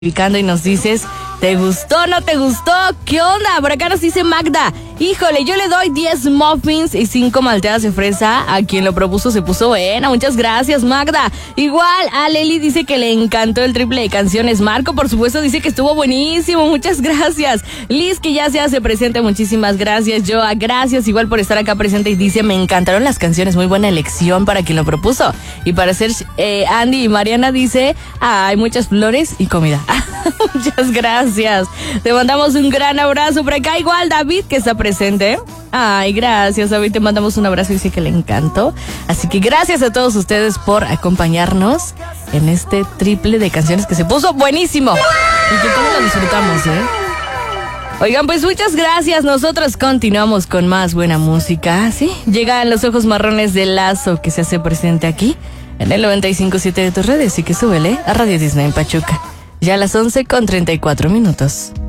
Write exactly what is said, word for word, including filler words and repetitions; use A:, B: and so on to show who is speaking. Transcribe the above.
A: y nos dices, ¿te gustó, no te gustó? ¿Qué onda? Por acá nos dice Magda, híjole, yo le doy diez muffins y cinco malteadas de fresa. A quien lo propuso se puso buena. Muchas gracias, Magda. Igual, a Leli dice que le encantó el triple de canciones. Marco, por supuesto, dice que estuvo buenísimo. Muchas gracias. Liz, que ya se hace presente, muchísimas gracias. Joa, gracias igual por estar acá presente y dice, me encantaron las canciones. Muy buena elección para quien lo propuso. Y para ser eh, Andy y Mariana dice, hay muchas flores y comida. Muchas gracias. Te mandamos un gran abrazo. Por acá igual David, que está presente. Ay, gracias David, te mandamos un abrazo y dice que le encantó. Así que gracias a todos ustedes por acompañarnos en este triple de canciones que se puso buenísimo y que todos lo disfrutamos, ¿eh? Oigan, pues muchas gracias. Nosotros continuamos con más buena música. Sí, llegan los ojos marrones de Lazo, que se hace presente aquí en el noventa y cinco punto siete de tus redes. Así que súbele a Radio Disney en Pachuca. Ya a las once con treinta y cuatro minutos.